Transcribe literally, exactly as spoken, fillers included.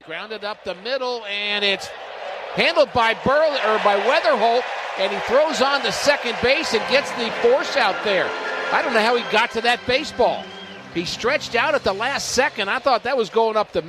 Grounded up the middle, and it's handled by Burley or by Weatherholt, and he throws on to second base and gets the force out there. I don't know how he got to that baseball. He stretched out at the last second. I thought that was going up the